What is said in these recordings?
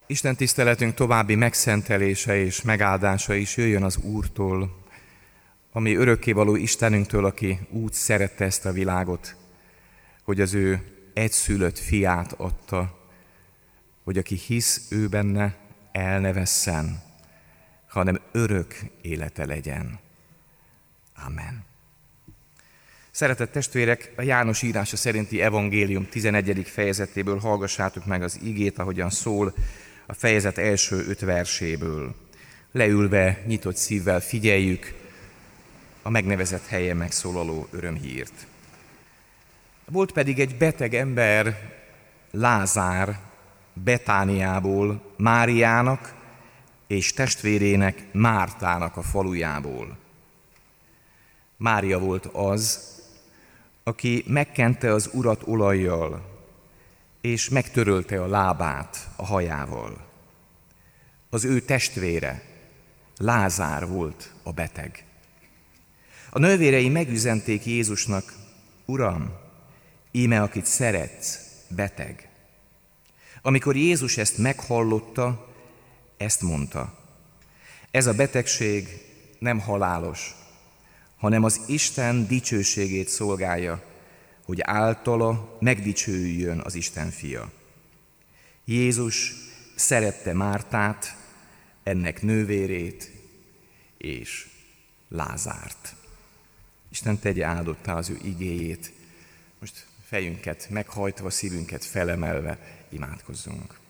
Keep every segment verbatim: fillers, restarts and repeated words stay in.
Isten tiszteletünk további megszentelése és megáldása is jöjjön az Úrtól, ami örökkévaló Istenünktől, aki úgy szerette ezt a világot, hogy az ő egyszülött fiát adta, hogy aki hisz ő benne, el ne vesszen, hanem örök élete legyen. Amen. Szeretett testvérek, a János írása szerinti evangélium tizenegyedik fejezetéből hallgassátok meg az igét, ahogyan szól a fejezet első öt verséből. Leülve, nyitott szívvel figyeljük a megnevezett helyen megszólaló örömhírt. Volt pedig egy beteg ember, Lázár, Betániából, Máriának és testvérének, Mártának a falujából. Mária volt az, aki megkente az Urat olajjal, és megtörölte a lábát a hajával. Az ő testvére, Lázár volt a beteg. A nővérei megüzenték Jézusnak: Uram, íme akit szeretsz, beteg. Amikor Jézus ezt meghallotta, ezt mondta: ez a betegség nem halálos, hanem az Isten dicsőségét szolgálja, hogy általa megdicsőüljön az Isten fia. Jézus szerette Mártát, ennek nővérét és Lázárt. Isten tegye áldottá az ő igéjét. Most fejünket meghajtva, szívünket felemelve imádkozzunk.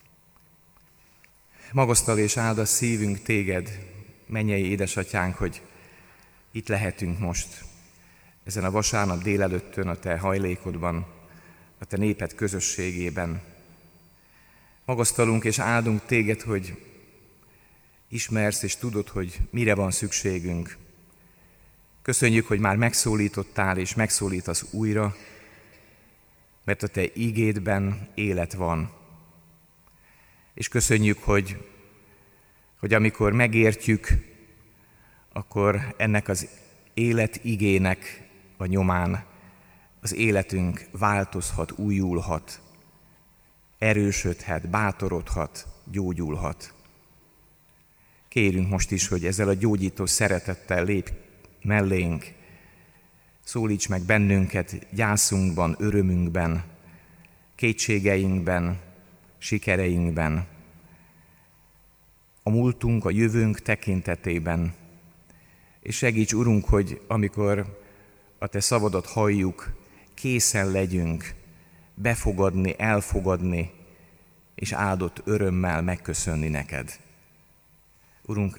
Magasztal és áld a szívünk téged, mennyei édesatyánk, hogy itt lehetünk most, ezen a vasárnap délelőttön a te hajlékodban, a te néped közösségében. Magasztalunk és áldunk téged, hogy ismersz és tudod, hogy mire van szükségünk. Köszönjük, hogy már megszólítottál és megszólítasz újra, mert a te ígédben élet van. És köszönjük, hogy, hogy amikor megértjük, akkor ennek az életigének a nyomán az életünk változhat, újulhat, erősödhet, bátorodhat, gyógyulhat. Kérünk most is, hogy ezzel a gyógyító szeretettel lép mellénk, szólíts meg bennünket gyászunkban, örömünkben, kétségeinkben, sikereinkben, a múltunk, a jövőnk tekintetében, és segíts, Urunk, hogy amikor a te szavadat halljuk, készen legyünk befogadni, elfogadni, és áldott örömmel megköszönni neked. Urunk,